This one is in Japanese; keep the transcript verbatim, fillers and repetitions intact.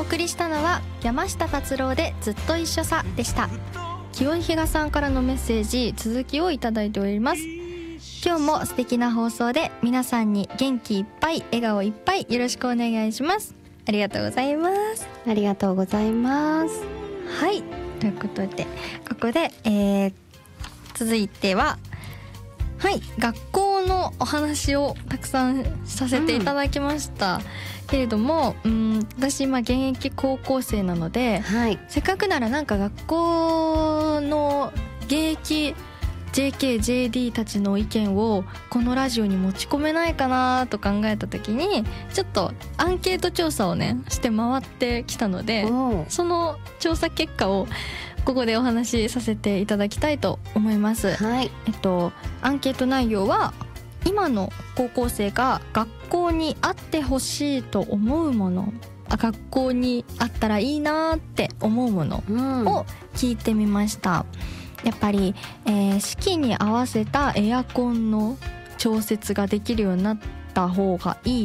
送りしたのは山下達郎でずっと一緒さでした。清井比嘉さんからのメッセージ続きをいただいております。今日も素敵な放送で皆さんに元気いっぱい笑顔いっぱいよろしくお願いします。ありがとうございます。 ありがとうございます。 はい、ということでここで、えー、続いてははい学校のお話をたくさんさせていただきました、うん、けれどもうん私今現役高校生なので、はい、せっかくならなんか学校の現役 ジェーケー、ジェーディー たちの意見をこのラジオに持ち込めないかなと考えた時にちょっとアンケート調査をねして回ってきたので、その調査結果をここでお話しさせていただきたいと思います、はい。えっとアンケート内容は今の高校生が学校にあってほしいと思うもの、あ学校にあったらいいなって思うものを聞いてみました、うん、やっぱり、えー、四季に合わせたエアコンの調節ができるようになった方がいい